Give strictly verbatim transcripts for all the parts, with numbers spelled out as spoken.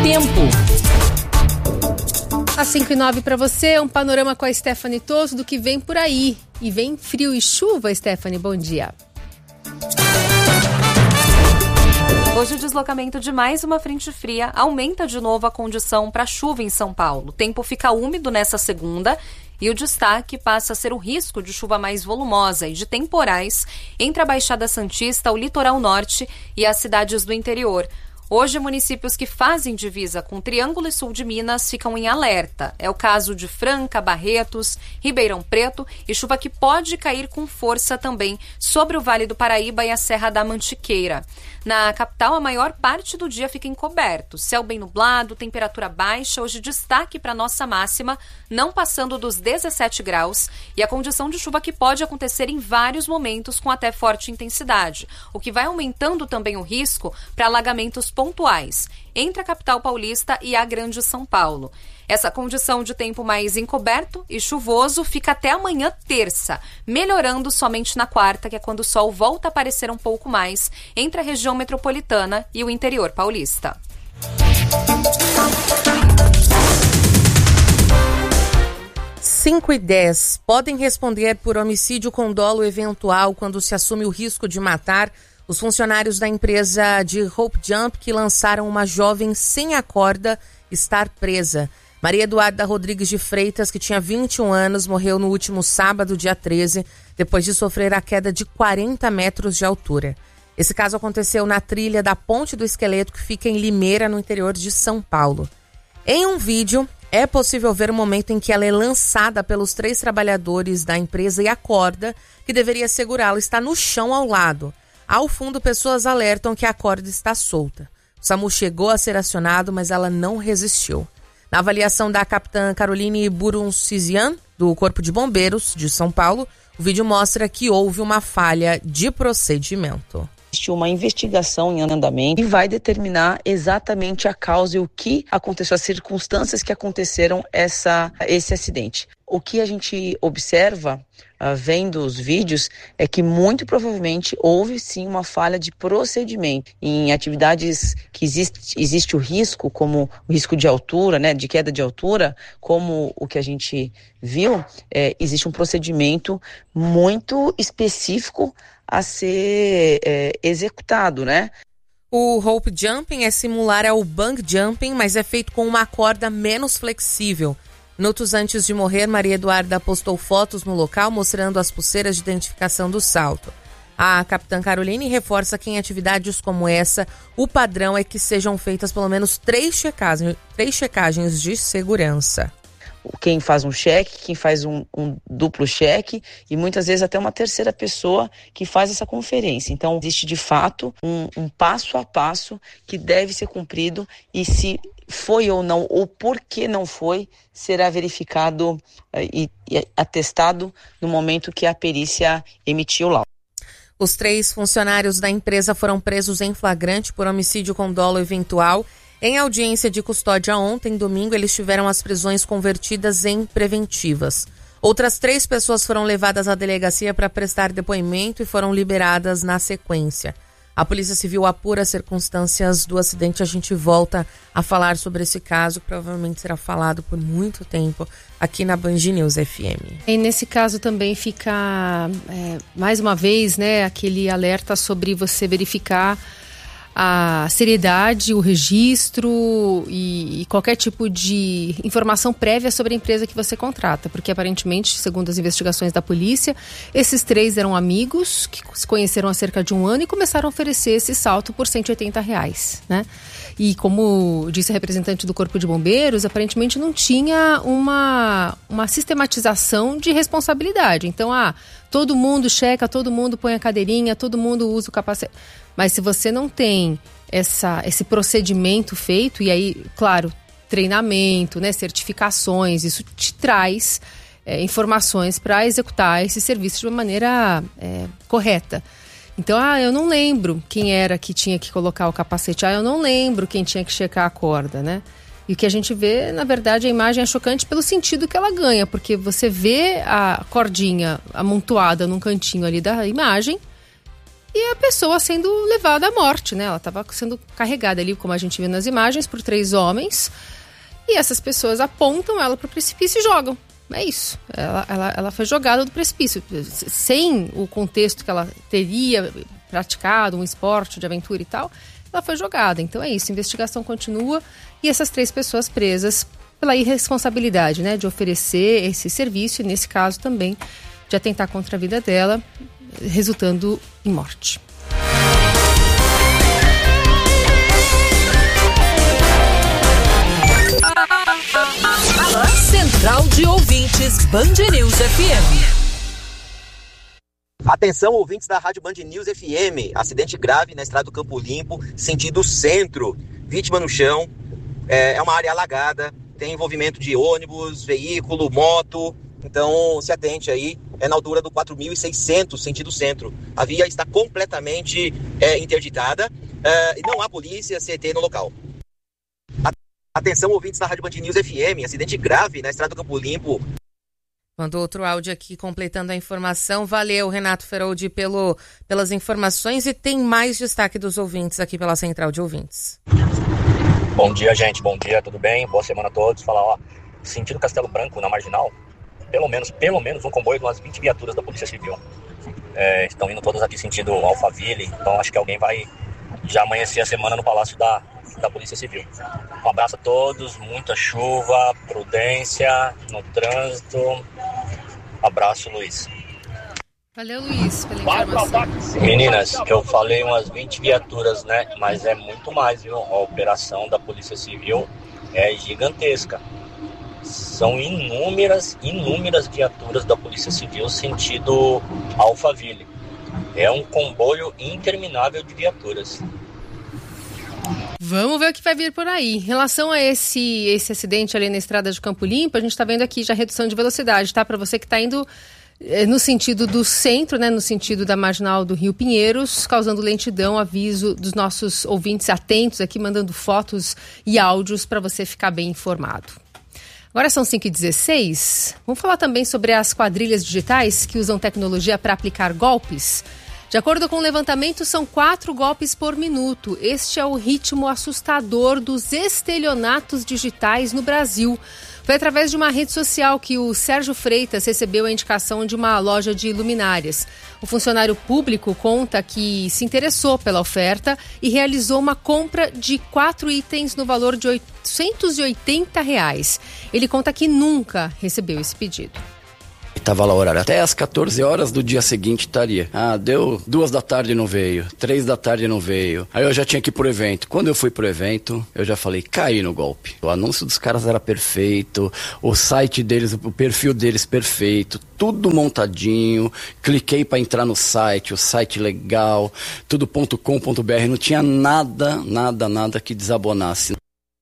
Tempo. Às cinco e nove para você, um panorama com a Stephanie Toso do que vem por aí. E vem frio e chuva, Stephanie, bom dia. Hoje o deslocamento de mais uma frente fria aumenta de novo a condição para chuva em São Paulo. O tempo fica úmido nessa segunda e o destaque passa a ser o risco de chuva mais volumosa e de temporais entre a Baixada Santista, o litoral norte e as cidades do interior. Hoje, municípios que fazem divisa com Triângulo e Sul de Minas ficam em alerta. É o caso de Franca, Barretos, Ribeirão Preto e chuva que pode cair com força também sobre o Vale do Paraíba e a Serra da Mantiqueira. Na capital, a maior parte do dia fica encoberto. Céu bem nublado, temperatura baixa. Hoje, destaque para a nossa máxima, não passando dos dezessete graus. E a condição de chuva que pode acontecer em vários momentos com até forte intensidade, o que vai aumentando também o risco para alagamentos pontuais entre a capital paulista e a Grande São Paulo. Essa condição de tempo mais encoberto e chuvoso fica até amanhã terça, melhorando somente na quarta, que é quando o sol volta a aparecer um pouco mais entre a região metropolitana e o interior paulista. cinco e dez. Podem responder por homicídio com dolo eventual quando se assume o risco de matar os funcionários da empresa de Hope Jump que lançaram uma jovem sem a corda estar presa. Maria Eduarda Rodrigues de Freitas, que tinha vinte e um anos, morreu no último sábado, dia treze, depois de sofrer a queda de quarenta metros de altura. Esse caso aconteceu na trilha da Ponte do Esqueleto, que fica em Limeira, no interior de São Paulo. Em um vídeo, é possível ver o momento em que ela é lançada pelos três trabalhadores da empresa e a corda, que deveria segurá-la, está no chão ao lado. Ao fundo, pessoas alertam que a corda está solta. O SAMU chegou a ser acionado, mas ela não resistiu. Na avaliação da capitã Caroline Buruncizian, do Corpo de Bombeiros de São Paulo, o vídeo mostra que houve uma falha de procedimento. Existe uma investigação em andamento e vai determinar exatamente a causa e o que aconteceu, as circunstâncias que aconteceram essa, esse acidente. O que a gente observa, uh, vendo os vídeos, é que muito provavelmente houve sim uma falha de procedimento. Em atividades que existe, existe o risco, como o risco de altura, né, de queda de altura, como o que a gente viu, é, existe um procedimento muito específico a ser é, executado, né? O rope jumping é similar ao bungee jumping, mas é feito com uma corda menos flexível. Minutos antes de morrer, Maria Eduarda postou fotos no local mostrando as pulseiras de identificação do salto. A capitã Caroline reforça que em atividades como essa, o padrão é que sejam feitas pelo menos três checagens, três checagens de segurança. Quem faz um cheque, quem faz um, um duplo cheque e muitas vezes até uma terceira pessoa que faz essa conferência. Então, existe de fato um, um passo a passo que deve ser cumprido e se foi ou não, ou por que não foi, será verificado uh, e, e atestado no momento que a perícia emitiu o laudo. Os três funcionários da empresa foram presos em flagrante por homicídio com dolo eventual. Em audiência de custódia ontem, domingo, eles tiveram as prisões convertidas em preventivas. Outras três pessoas foram levadas à delegacia para prestar depoimento e foram liberadas na sequência. A Polícia Civil apura as circunstâncias do acidente. A gente volta a falar sobre esse caso, que provavelmente será falado por muito tempo aqui na Band News F M. E nesse caso também fica, é, mais uma vez, né, aquele alerta sobre você verificar a seriedade, o registro e, e qualquer tipo de informação prévia sobre a empresa que você contrata, porque aparentemente, segundo as investigações da polícia, esses três eram amigos que se conheceram há cerca de um ano e começaram a oferecer esse salto por cento e oitenta reais, né? E como disse a representante do Corpo de Bombeiros, aparentemente não tinha uma, uma sistematização de responsabilidade. Então, ah, todo mundo checa, todo mundo põe a cadeirinha, todo mundo usa o capacete. Mas se você não tem essa, esse procedimento feito, e aí, claro, treinamento, né, certificações, isso te traz é, informações para executar esse serviço de uma maneira é, correta. Então, ah, eu não lembro quem era que tinha que colocar o capacete, ah, eu não lembro quem tinha que checar a corda, né? E o que a gente vê, na verdade, a imagem é chocante pelo sentido que ela ganha, porque você vê a cordinha amontoada num cantinho ali da imagem, e a pessoa sendo levada à morte, né? Ela estava sendo carregada ali, como a gente viu nas imagens, por três homens, e essas pessoas apontam ela para o precipício e jogam. É isso, ela, ela, ela foi jogada do precipício, sem o contexto que ela teria praticado, um esporte de aventura e tal, ela foi jogada. Então é isso, a investigação continua e essas três pessoas presas pela irresponsabilidade, né, de oferecer esse serviço e, nesse caso, também de atentar contra a vida dela, resultando em morte. Central de Ouvintes Band News F M. Atenção, ouvintes da Rádio Band News F M. Acidente grave na estrada do Campo Limpo, sentido centro. Vítima no chão. É, é uma área alagada. Tem envolvimento de ônibus, veículo, moto. Então, se atente aí. É na altura do quatro mil e seiscentos, sentido centro. A via está completamente é, interditada. É, e não há polícia, C T no local. Atenção, ouvintes da Rádio Band News F M, acidente grave na estrada do Campo Limpo. Mandou outro áudio aqui completando a informação. Valeu, Renato Feroldi, pelo, pelas informações, e tem mais destaque dos ouvintes aqui pela Central de Ouvintes. Bom dia, gente, bom dia, tudo bem? Boa semana a todos. Falar, ó, sentido Castelo Branco, na Marginal, pelo menos, pelo menos um comboio de umas vinte viaturas da Polícia Civil. É, estão indo todas aqui sentido Alphaville, então acho que alguém vai já amanhecer a semana no Palácio da da Polícia Civil. Um abraço a todos, muita chuva, prudência no trânsito. Abraço, Luiz. Valeu, Luiz, pela informação. Meninas, eu falei umas vinte viaturas, né? Mas é muito mais, viu? A operação da Polícia Civil é gigantesca. São inúmeras, inúmeras viaturas da Polícia Civil sentido Alphaville. É um comboio interminável de viaturas. Vamos ver o que vai vir por aí. Em relação a esse, esse acidente ali na estrada de Campo Limpo, a gente está vendo aqui já redução de velocidade, tá? Para você que está indo eh, no sentido do centro, né? No sentido da Marginal do Rio Pinheiros, causando lentidão. Aviso dos nossos ouvintes atentos aqui, mandando fotos e áudios para você ficar bem informado. Agora são cinco e dezesseis. Vamos falar também sobre as quadrilhas digitais que usam tecnologia para aplicar golpes. De acordo com o levantamento, são quatro golpes por minuto. Este é o ritmo assustador dos estelionatos digitais no Brasil. Foi através de uma rede social que o Sérgio Freitas recebeu a indicação de uma loja de luminárias. O funcionário público conta que se interessou pela oferta e realizou uma compra de quatro itens no valor de oitocentos e oitenta reais. Ele conta que nunca recebeu esse pedido. Estava lá o horário. Até às quatorze horas do dia seguinte estaria. Ah, deu duas da tarde e não veio. Três da tarde e não veio. Aí eu já tinha que ir pro evento. Quando eu fui pro evento, eu já falei, caí no golpe. O anúncio dos caras era perfeito. O site deles, o perfil deles perfeito. Tudo montadinho. Cliquei para entrar no site. O site legal. Tudo ponto com ponto b r. Não tinha nada, nada, nada que desabonasse.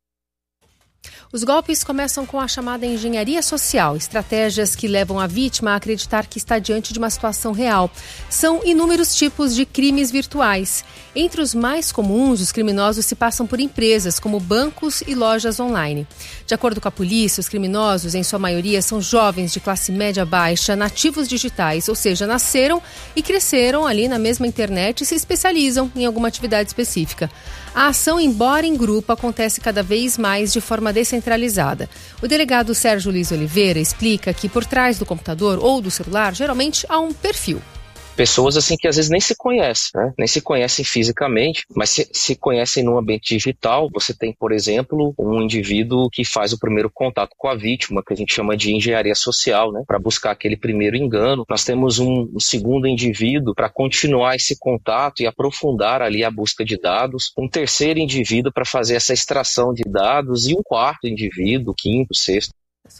Os golpes começam com a chamada engenharia social, estratégias que levam a vítima a acreditar que está diante de uma situação real. São inúmeros tipos de crimes virtuais. Entre os mais comuns, os criminosos se passam por empresas, como bancos e lojas online. De acordo com a polícia, os criminosos, em sua maioria, são jovens de classe média baixa, nativos digitais, ou seja, nasceram e cresceram ali na mesma internet e se especializam em alguma atividade específica. A ação, embora em grupo, acontece cada vez mais de forma descentralizada. O delegado Sérgio Luiz Oliveira explica que por trás do computador ou do celular, geralmente há um perfil. Pessoas assim que às vezes nem se conhecem, né? Nem se conhecem fisicamente, mas se, se conhecem no ambiente digital. Você tem, por exemplo, um indivíduo que faz o primeiro contato com a vítima, que a gente chama de engenharia social, né? Para buscar aquele primeiro engano. Nós temos um, um segundo indivíduo para continuar esse contato e aprofundar ali a busca de dados. Um terceiro indivíduo para fazer essa extração de dados e um quarto indivíduo, quinto, sexto.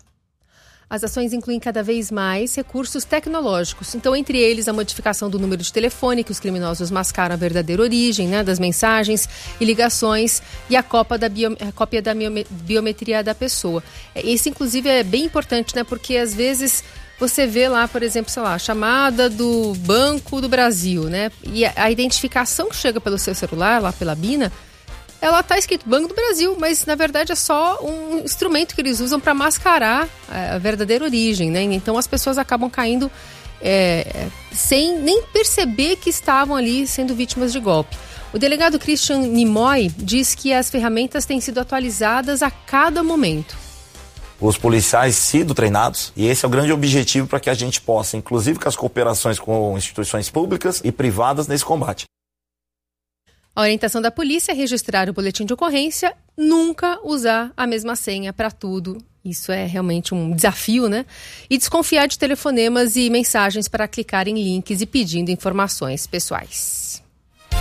As ações incluem cada vez mais recursos tecnológicos. Então, entre eles, a modificação do número de telefone, que os criminosos mascaram a verdadeira origem, né, das mensagens e ligações, e a cópia da, bio, a cópia da biometria da pessoa. Isso, inclusive, é bem importante, né, porque às vezes você vê lá, por exemplo, sei lá, a chamada do Banco do Brasil, né, e a, a identificação que chega pelo seu celular, lá pela Bina, ela está escrito Banco do Brasil, mas na verdade é só um instrumento que eles usam para mascarar a verdadeira origem, né? Então as pessoas acabam caindo é, sem nem perceber que estavam ali sendo vítimas de golpe. O delegado Christian Nimoy diz que as ferramentas têm sido atualizadas a cada momento. Os policiais sido treinados, e esse é o grande objetivo para que a gente possa, inclusive com as cooperações com instituições públicas e privadas nesse combate. A orientação da polícia é registrar o boletim de ocorrência, nunca usar a mesma senha para tudo. Isso é realmente um desafio, né? E desconfiar de telefonemas e mensagens para clicar em links e pedindo informações pessoais.